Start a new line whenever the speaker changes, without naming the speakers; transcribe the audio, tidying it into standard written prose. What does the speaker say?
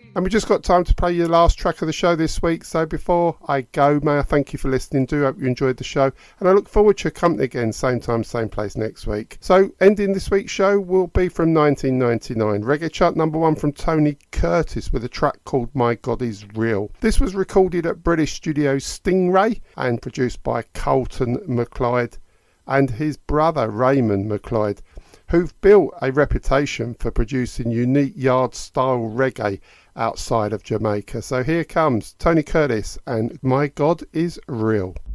And we just got time to play your last track of the show this week. So before I go, may I thank you for listening. Do hope you enjoyed the show. And I look forward to your company again, same time, same place next week. So ending this week's show will be from 1999. Reggae chart #1 from Tony Curtis with a track called My God Is Real. This was recorded at British studio Stingray and produced by Colton McLeod and his brother Raymond McLeod, who've built a reputation for producing unique yard-style reggae outside of Jamaica. So here comes Tony Curtis and My God Is Real.